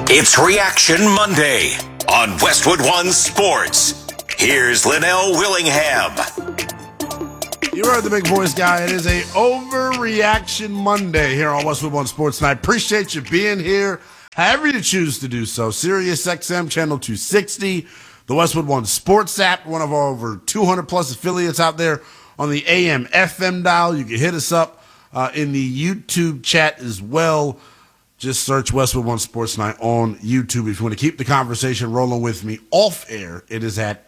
It's Reaction Monday on Westwood One Sports. Here's Linnell Willingham. You heard the big voice guy. It is a Overreaction Monday here on Westwood One Sports, and I appreciate you being here, however you choose to do so. Sirius XM Channel 260, the Westwood One Sports app, one of our over 200 plus affiliates out there on the AM FM dial. You can hit us up in the YouTube chat as well. Just search Westwood One Sports Night on YouTube. If you want to keep the conversation rolling with me off air, it is at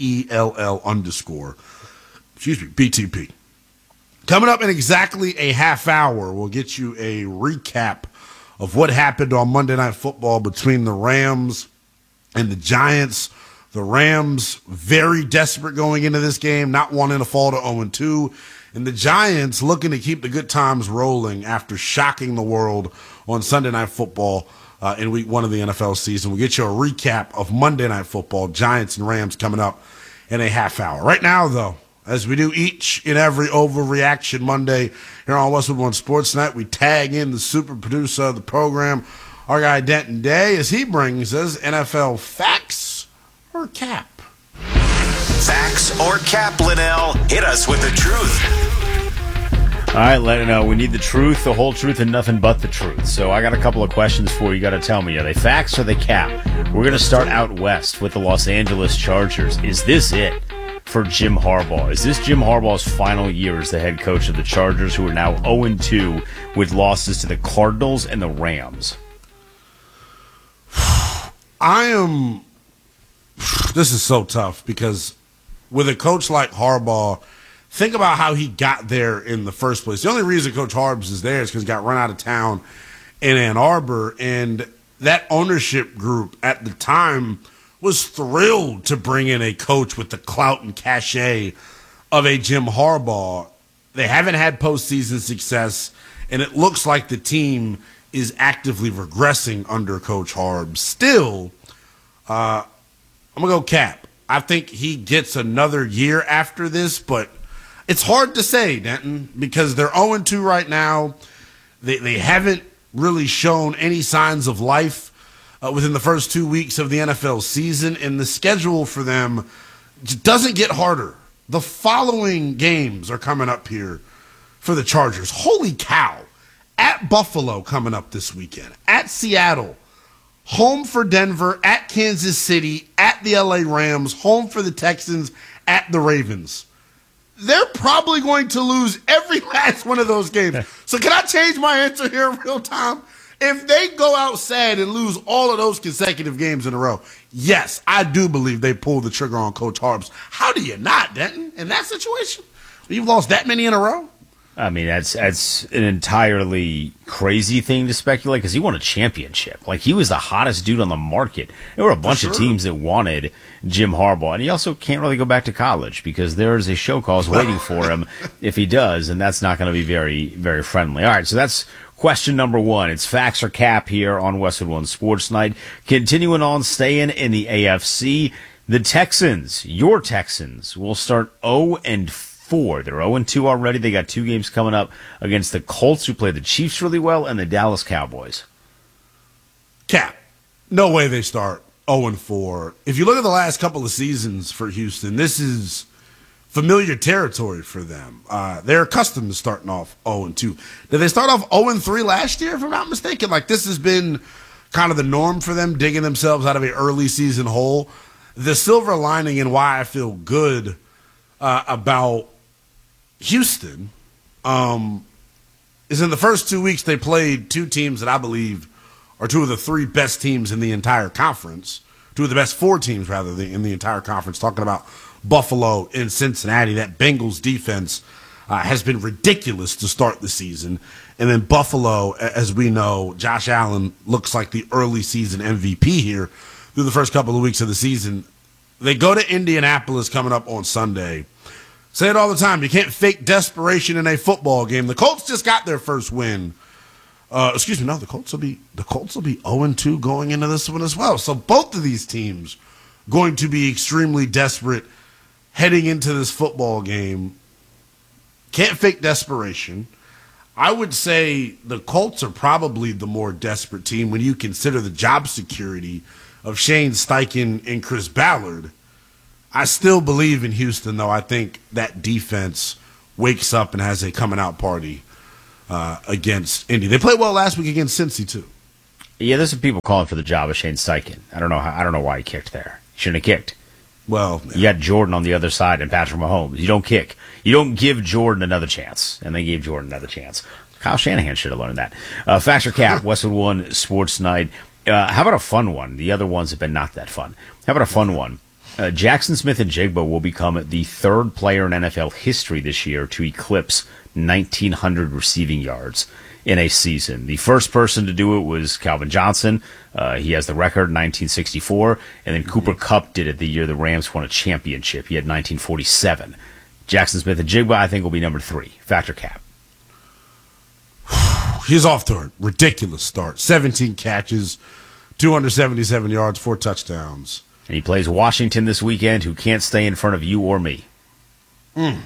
NELL_BTP. Coming up in exactly a half hour, we'll get you a recap of what happened on Monday Night Football between the Rams and the Giants. The Rams very desperate going into this game, not wanting to fall to 0-2. And the Giants looking to keep the good times rolling after shocking the world on Sunday Night Football in week one of the NFL season. We'll get you a recap of Monday Night Football, Giants and Rams, coming up in a half hour. Right now, though, as we do each and every Overreaction Monday here on Westwood One Sports Night, we tag in the super producer of the program, our guy Denton Day, as he brings us NFL facts or cap. Facts or cap, Linnell? Hit us with the truth. All right, let it know. We need the truth, the whole truth, and nothing but the truth. So I got a couple of questions for you. You got to tell me, are they facts or they cap? We're going to start out west with the Los Angeles Chargers. Is this it for Jim Harbaugh? Is this Jim Harbaugh's final year as the head coach of the Chargers, who are now 0-2 with losses to the Cardinals and the Rams? This is so tough because with a coach like Harbaugh, think about how he got there in the first place. The only reason Coach Harbs is there is because he got run out of town in Ann Arbor, and that ownership group at the time was thrilled to bring in a coach with the clout and cachet of a Jim Harbaugh. They haven't had postseason success, and it looks like the team is actively regressing under Coach Harbs. Still, I'm going to go cap. I think he gets another year after this, but it's hard to say, Denton, because they're 0-2 right now. They haven't really shown any signs of life within the first 2 weeks of the NFL season, and the schedule for them doesn't get harder. The following games are coming up here for the Chargers. Holy cow. At Buffalo coming up this weekend. At Seattle. Home for Denver. At Kansas City. At the LA Rams. Home for the Texans. At the Ravens. They're probably going to lose every last one of those games. So can I change my answer here in real time? If they go out sad and lose all of those consecutive games in a row, yes, I do believe they pull the trigger on Coach Harbs. How do you not, Denton, in that situation? You've lost that many in a row? I mean, that's an entirely crazy thing to speculate because he won a championship. Like, he was the hottest dude on the market. There were a bunch of teams that wanted Jim Harbaugh, and he also can't really go back to college because there's a show cause waiting for him if he does, and that's not going to be very, very friendly. All right, so that's question number one. It's facts or cap here on Westwood One Sports Night. Continuing on, staying in the AFC, the Texans, your Texans, will start 0-4. They're 0-2 already. They got 2 games coming up against the Colts, who play the Chiefs really well, and the Dallas Cowboys. Cap. No way they start 0-4. If you look at the last couple of seasons for Houston, this is familiar territory for them. They're accustomed to starting off 0-2. Did they start off 0-3 last year, if I'm not mistaken? Like, this has been kind of the norm for them, digging themselves out of an early season hole. The silver lining and why I feel good about Houston is in the first 2 weeks they played 2 teams that I believe are 2 of the 3 best teams in the entire conference, 2 of the best 4 teams rather in the entire conference, talking about Buffalo and Cincinnati. That Bengals defense has been ridiculous to start the season. And then Buffalo, as we know, Josh Allen looks like the early season MVP here through the first couple of weeks of the season. They go to Indianapolis coming up on Sunday. Say it all the time. You can't fake desperation in a football game. The Colts just got their first win. The Colts will be 0-2 going into this one as well. So both of these teams going to be extremely desperate heading into this football game. Can't fake desperation. I would say the Colts are probably the more desperate team when you consider the job security of Shane Steichen and Chris Ballard. I still believe in Houston, though. I think that defense wakes up and has a coming out party against Indy. They played well last week against Cincy, too. Yeah, there's some people calling for the job of Shane Steichen. I don't know why he kicked there. He shouldn't have kicked. Well, yeah. You got Jordan on the other side and Patrick Mahomes. You don't kick. You don't give Jordan another chance. And they gave Jordan another chance. Kyle Shanahan should have learned that. Factor Cap, Westwood One Sports Night. How about a fun one? The other ones have been not that fun. How about a fun one? Jackson Smith-Njigba will become the third player in NFL history this year to eclipse 1,900 receiving yards in a season. The first person to do it was Calvin Johnson. He has the record in 1964. And then Cooper Kupp did it the year the Rams won a championship. He had 1947. Jackson Smith-Njigba, I think, will be number 3. Factor Cap. He's off to a ridiculous start. 17 catches, 277 yards, 4 touchdowns. And he plays Washington this weekend, who can't stay in front of you or me. Man,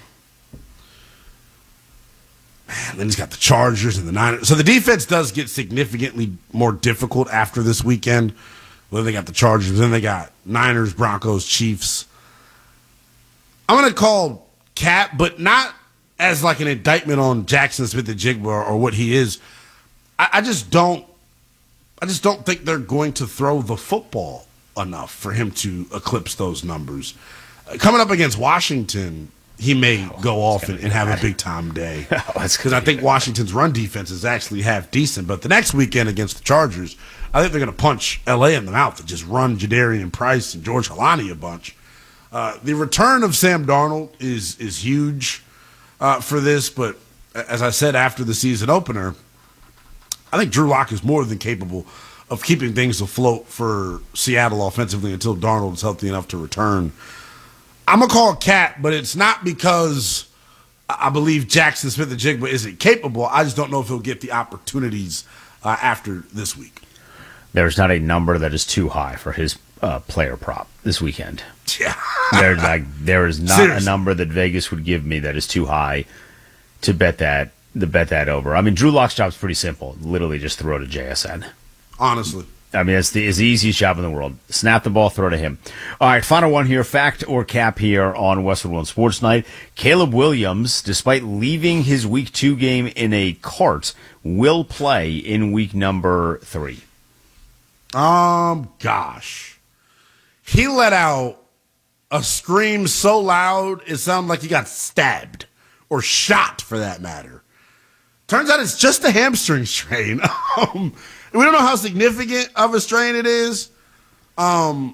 then he's got the Chargers and the Niners. So the defense does get significantly more difficult after this weekend. Well, they got the Chargers, then they got Niners, Broncos, Chiefs. I'm going to call Cap, but not as like an indictment on Jackson Smith-Njigba or what he is. I just don't think they're going to throw the football enough for him to eclipse those numbers. Coming up against Washington, he may go off and have a big-time day. Because I think Washington's run defense is actually half decent. But the next weekend against the Chargers, I think they're going to punch L.A. in the mouth and just run Jadarian Price and George Holani a bunch. The return of Sam Darnold is huge for this. But as I said after the season opener, I think Drew Lock is more than capable of keeping things afloat for Seattle offensively until Darnold is healthy enough to return. I'm going to call Cat, but it's not because I believe Jackson Smith-Njigba isn't capable. I just don't know if he'll get the opportunities after this week. There's not a number that is too high for his player prop this weekend. Yeah. There is not Seriously. a number that Vegas would give me that is too high to bet that over. I mean, Drew Lock's job's pretty simple. Literally just throw to JSN. Honestly. I mean, it's the easiest job in the world. Snap the ball, throw to him. All right, final one here. Fact or cap here on Westwood One Sports Night. Caleb Williams, despite leaving his Week 2 game in a cart, will play in week number 3. Gosh. He let out a scream so loud it sounded like he got stabbed or shot, for that matter. Turns out it's just a hamstring strain. We don't know how significant of a strain it is. I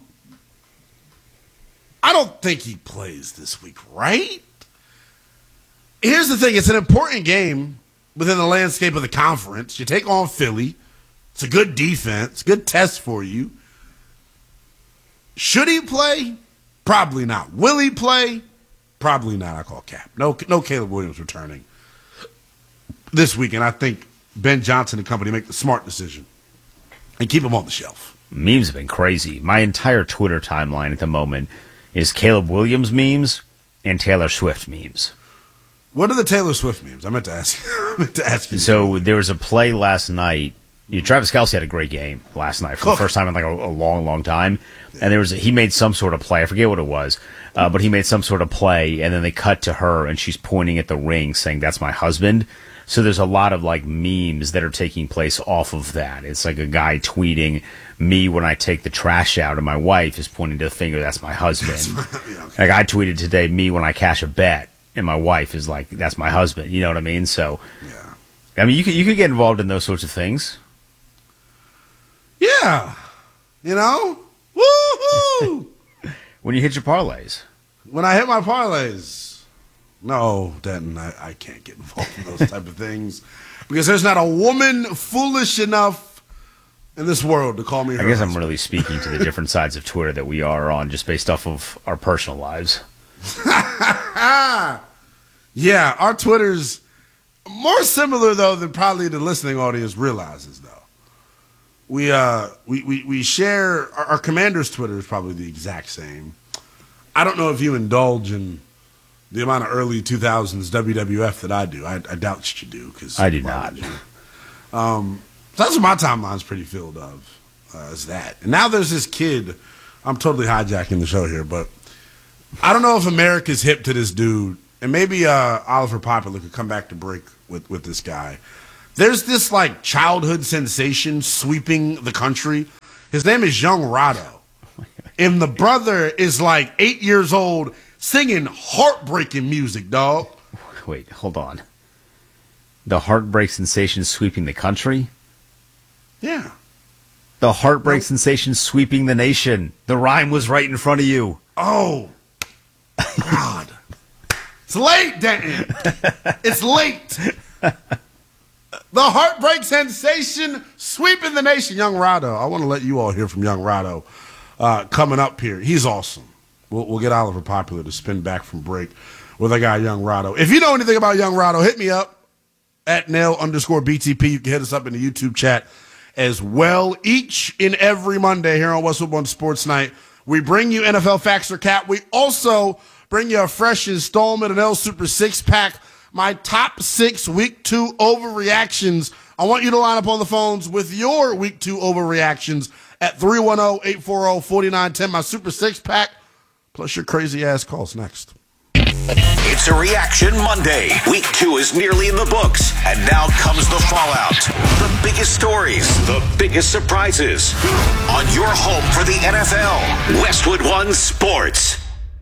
don't think he plays this week, right? Here's the thing. It's an important game within the landscape of the conference. You take on Philly. It's a good defense, good test for you. Should he play? Probably not. Will he play? Probably not. I call cap. No Caleb Williams returning this weekend. I think Ben Johnson and company make the smart decision and keep him on the shelf. Memes have been crazy. My entire Twitter timeline at the moment is Caleb Williams memes and Taylor Swift memes. What are the Taylor Swift memes? I meant to ask you. So there was a play last night. Travis Kelce had a great game last night for the first time in like a long, long time. And he made some sort of play. I forget what it was, but he made some sort of play. And then they cut to her, and she's pointing at the ring, saying, "That's my husband." So there's a lot of like memes that are taking place off of that. It's like a guy tweeting, "Me when I take the trash out," and my wife is pointing to the finger, "That's my husband." Yeah, okay. Like I tweeted today, "Me when I cash a bet," and my wife is like, "That's my husband." You know what I mean? So, Yeah. I mean, you could get involved in those sorts of things. Yeah. You know? Woo-hoo! When you hit your parlays. When I hit my parlays. No, Denton, I can't get involved in those type of things because there's not a woman foolish enough in this world to call me her I guess I'm husband. really speaking to the different sides of Twitter that we are on just based off of our personal lives. Yeah, our Twitter's more similar, though, than probably the listening audience realizes, though. We share, our Commander's Twitter is probably the exact same. I don't know if you indulge in the amount of early 2000s WWF that I do. I doubt you do. Cause I do not. So that's what my timeline's pretty filled of, is that. And now there's this kid. I'm totally hijacking the show here, but I don't know if America's hip to this dude. And maybe Oliver Popular could come back to break with this guy. There's this, like, childhood sensation sweeping the country. His name is Young Rado. And the brother is, like, 8 years old singing heartbreaking music, dog. Wait, hold on. The heartbreak sensation sweeping the country? Yeah. The heartbreak sensation sweeping the nation. The rhyme was right in front of you. Oh, God. It's late, Denton. It's late. The heartbreak sensation sweeping the nation. Young Rado. I want to let you all hear from Young Rado coming up here. He's awesome. We'll get Oliver Popular to spin back from break with our guy Young Rado. If you know anything about Young Rado, hit me up at @Nail_BTP. You can hit us up in the YouTube chat as well. Each and every Monday here on Westwood One Sports Night, we bring you NFL Facts or Cap. We also bring you a fresh installment of L Super 6-Pack, my top 6 Week 2 overreactions. I want you to line up on the phones with your Week 2 overreactions at 310-840-4910. My Super 6-Pack, plus your crazy-ass calls next. It's a Reaction Monday. Week 2 is nearly in the books, and now comes the fallout. The biggest stories, the biggest surprises. On your home for the NFL, Westwood One Sports.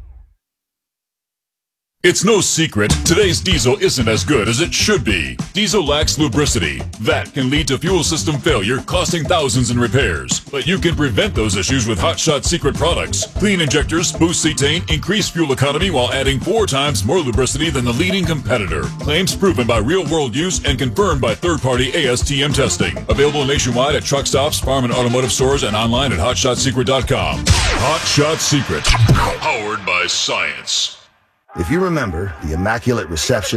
It's no secret, today's diesel isn't as good as it should be. Diesel lacks lubricity. That can lead to fuel system failure, costing thousands in repairs. But you can prevent those issues with Hot Shot Secret products. Clean injectors, boost cetane, increase fuel economy while adding 4 times more lubricity than the leading competitor. Claims proven by real-world use and confirmed by third-party ASTM testing. Available nationwide at truck stops, farm and automotive stores, and online at hotshotsecret.com. Hot Shot Secret. Powered by science. If you remember the immaculate reception,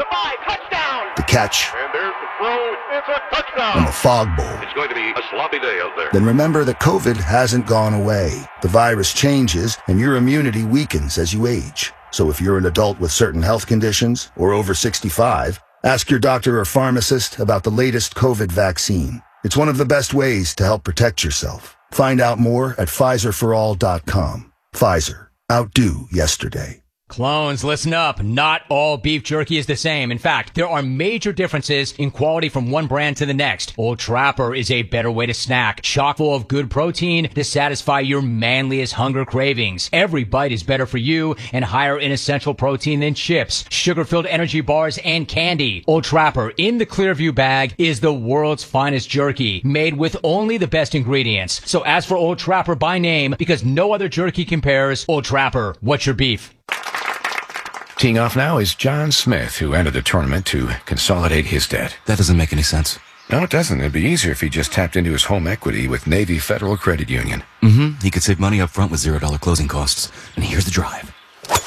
the catch, And there's the throw. It's a touchdown. and the fog bowl, It's going to be a sloppy day out there. then remember that COVID hasn't gone away. The virus changes and your immunity weakens as you age. So if you're an adult with certain health conditions or over 65, ask your doctor or pharmacist about the latest COVID vaccine. It's one of the best ways to help protect yourself. Find out more at PfizerForAll.com. Pfizer. Outdo yesterday. Clones, listen up. Not all beef jerky is the same. In fact, there are major differences in quality from one brand to the next. Old Trapper is a better way to snack, chock full of good protein to satisfy your manliest hunger cravings. Every bite is better for you and higher in essential protein than chips, sugar-filled energy bars, and candy. Old Trapper in the Clearview bag is the world's finest jerky, made with only the best ingredients. So ask for Old Trapper by name because no other jerky compares. Old Trapper, what's your beef? Teeing off now is John Smith, who entered the tournament to consolidate his debt. That doesn't make any sense. No, it doesn't. It'd be easier if he just tapped into his home equity with Navy Federal Credit Union. He could save money up front with $0 closing costs. And here's the drive.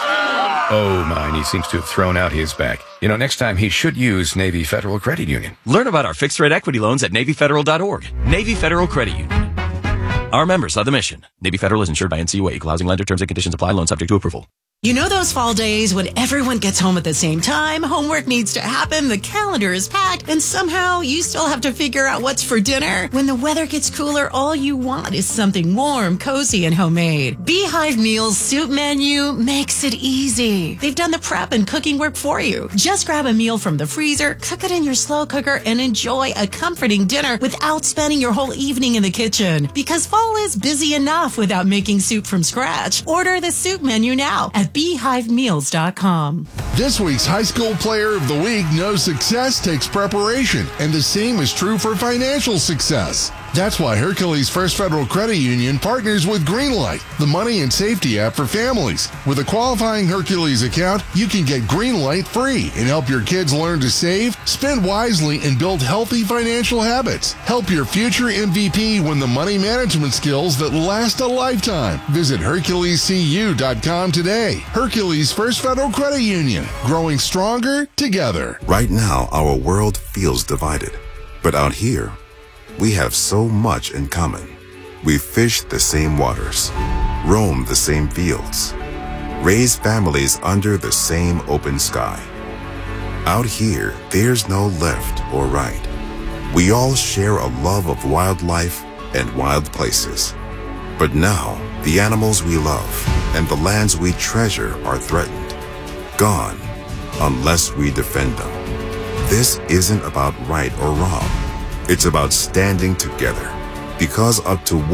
Oh, mine. He seems to have thrown out his back. You know, next time he should use Navy Federal Credit Union. Learn about our fixed-rate equity loans at NavyFederal.org. Navy Federal Credit Union. Our members love the mission. Navy Federal is insured by NCUA. Equal housing lender. Terms and conditions apply. Loan subject to approval. You know those fall days when everyone gets home at the same time, homework needs to happen, the calendar is packed, and somehow you still have to figure out what's for dinner? When the weather gets cooler, all you want is something warm, cozy, and homemade. Beehive Meals Soup Menu makes it easy. They've done the prep and cooking work for you. Just grab a meal from the freezer, cook it in your slow cooker, and enjoy a comforting dinner without spending your whole evening in the kitchen. Because fall is busy enough without making soup from scratch. Order the soup menu now at BeehiveMeals.com. This week's High School Player of the Week knows success takes preparation, and the same is true for financial success. That's why Hercules First Federal Credit Union partners with Greenlight, the money and safety app for families. With a qualifying Hercules account, you can get Greenlight free and help your kids learn to save, spend wisely, and build healthy financial habits. Help your future MVP win the money management skills that last a lifetime. Visit HerculesCU.com today. Hercules First Federal Credit Union, growing stronger together. Right now, our world feels divided. But out here, we have so much in common. We fish the same waters, roam the same fields, raise families under the same open sky. Out here, there's no left or right. We all share a love of wildlife and wild places. But now, the animals we love and the lands we treasure are threatened, gone, unless we defend them. This isn't about right or wrong. It's about standing together, because up to